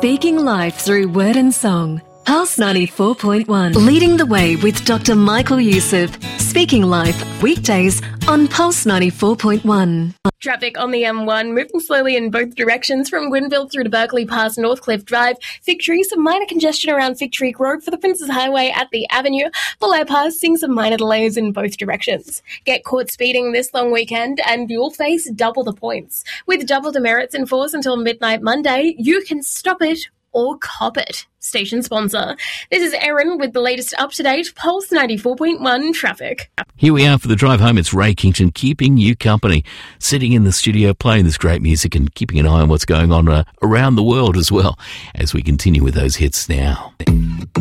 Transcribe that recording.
Speaking life through word and song. Pulse 94.1. Leading the way with Dr. Michael Youssef. Speaking life weekdays on Pulse 94.1. Traffic on the M1 moving slowly in both directions from Gwynville through to Berkeley past Northcliffe Drive. Fig Tree, some minor congestion around Fig Tree Road for the Princes Highway at the Avenue. Below pass, seeing some minor delays in both directions. Get caught speeding this long weekend and you'll face double the points. With double demerits in force until midnight Monday, you can stop it or cop it. Station sponsor. This is Erin with the latest up-to-date Pulse 94.1 traffic. Here we are for the drive home. It's Ray Kington keeping you company, sitting in the studio playing this great music and keeping an eye on what's going on around the world as well as we continue with those hits now.